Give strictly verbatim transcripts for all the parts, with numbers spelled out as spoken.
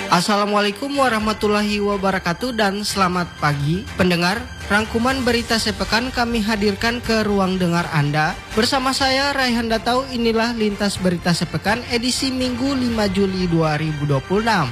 Assalamualaikum warahmatullahi wabarakatuh dan selamat pagi pendengar. Rangkuman berita sepekan kami hadirkan ke ruang dengar Anda. Bersama saya Raihan Datau, inilah Lintas Berita Sepekan edisi Minggu lima Juli dua ribu dua puluh enam.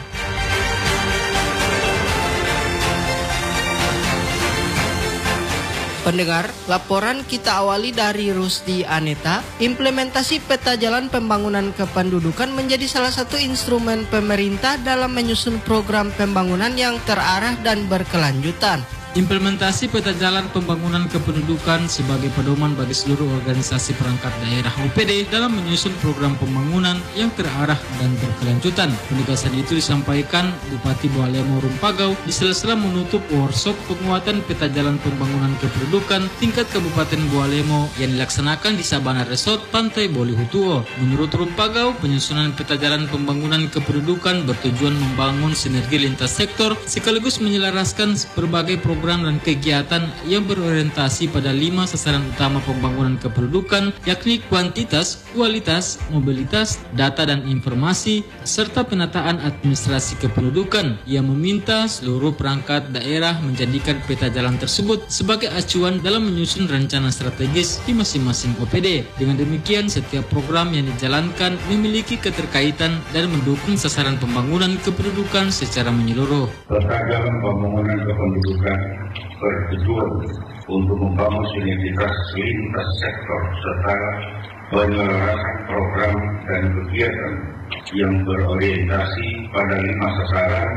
Pendengar, laporan kita awali dari Rusdi Aneta. Implementasi peta jalan pembangunan kependudukan menjadi salah satu instrumen pemerintah dalam menyusun program pembangunan yang terarah dan berkelanjutan. Implementasi peta jalan pembangunan kependudukan sebagai pedoman bagi seluruh organisasi perangkat daerah O P D dalam menyusun program pembangunan yang terarah dan berkelanjutan. Penegasan itu disampaikan Bupati Bualemo Rumpagau di sela-sela menutup workshop penguatan peta jalan pembangunan kependudukan tingkat Kabupaten Bualemo yang dilaksanakan di Sabana Resort Pantai Bolihutuo. Menurut Rumpagau, penyusunan peta jalan pembangunan kependudukan bertujuan membangun sinergi lintas sektor sekaligus menyelaraskan berbagai program dan kegiatan yang berorientasi pada lima sasaran utama pembangunan kependudukan, yakni kuantitas, kualitas, mobilitas, data dan informasi, serta penataan administrasi kependudukan. Ia meminta seluruh perangkat daerah menjadikan peta jalan tersebut sebagai acuan dalam menyusun rencana strategis di masing-masing O P D. Dengan demikian, setiap program yang dijalankan memiliki keterkaitan dan mendukung sasaran pembangunan kependudukan secara menyeluruh. Peta jalan pembangunan kependudukan bertujuan untuk membangun sinergitas lintas sektor serta penyelenggaraan program dan kegiatan yang berorientasi pada lima sasaran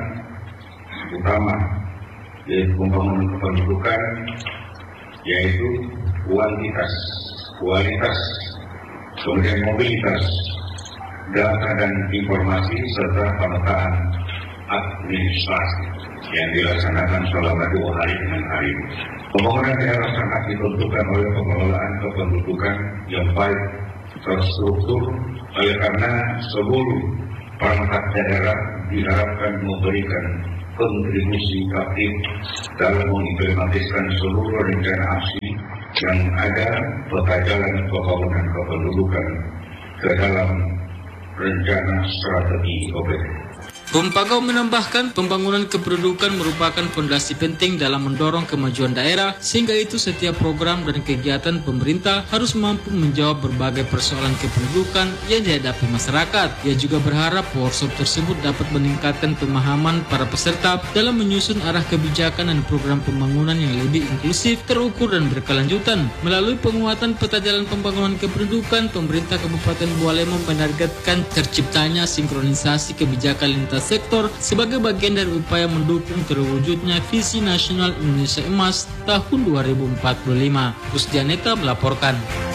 utama, yaitu pembangunan kependudukan, yaitu kuantitas, kualitas, kemudian mobilitas, data dan informasi serta pemetaan administrasi yang dilaksanakan selama dua hari dengan hari ini. Pembangunan daerah sangat ditentukan oleh pengelolaan kependudukan yang baik terstruktur, oleh karena seluruh perangkat daerah diharapkan memberikan kontribusi aktif dalam mengimplementasikan seluruh rencana aksi yang ada peta jalan pembangunan kependudukan ke dalam rencana strategi O P D. Rumpagau menambahkan pembangunan kependudukan merupakan fondasi penting dalam mendorong kemajuan daerah, sehingga itu setiap program dan kegiatan pemerintah harus mampu menjawab berbagai persoalan kependudukan yang dihadapi masyarakat. Ia juga berharap workshop tersebut dapat meningkatkan pemahaman para peserta dalam menyusun arah kebijakan dan program pembangunan yang lebih inklusif, terukur dan berkelanjutan. Melalui penguatan peta jalan pembangunan kependudukan, pemerintah Kabupaten Bualemo menargetkan terciptanya sinkronisasi kebijakan lintas sektor sebagai bagian dari upaya mendukung terwujudnya visi nasional Indonesia Emas tahun dua ribu empat puluh lima. Rusdi Aneta melaporkan.